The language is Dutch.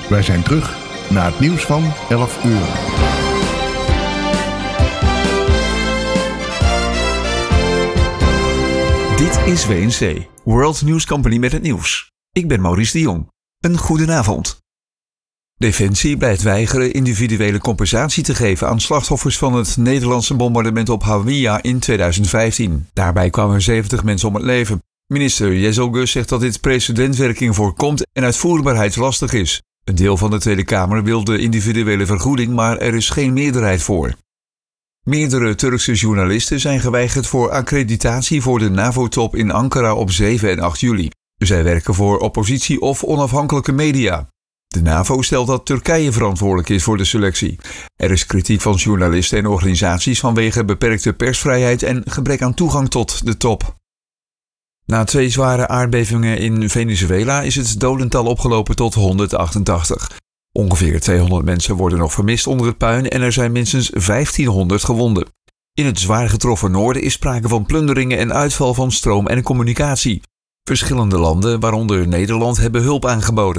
Wij zijn terug na het nieuws van 11 uur. Dit is WNC, World News Company met het nieuws. Ik ben Maurice de Jong. Een goedenavond. Defensie blijft weigeren individuele compensatie te geven aan slachtoffers van het Nederlandse bombardement op Hawija in 2015. Daarbij kwamen 70 mensen om het leven. Minister Jezelgus zegt dat dit precedentwerking voorkomt en uitvoerbaarheid lastig is. Een deel van de Tweede Kamer wil de individuele vergoeding, maar er is geen meerderheid voor. Meerdere Turkse journalisten zijn geweigerd voor accreditatie voor de NAVO-top in Ankara op 7 en 8 juli. Zij werken voor oppositie of onafhankelijke media. De NAVO stelt dat Turkije verantwoordelijk is voor de selectie. Er is kritiek van journalisten en organisaties vanwege beperkte persvrijheid en gebrek aan toegang tot de top. Na 2 zware aardbevingen in Venezuela is het dodental opgelopen tot 188. Ongeveer 200 mensen worden nog vermist onder het puin en er zijn minstens 1500 gewonden. In het zwaar getroffen noorden is sprake van plunderingen en uitval van stroom en communicatie. Verschillende landen, waaronder Nederland, hebben hulp aangeboden.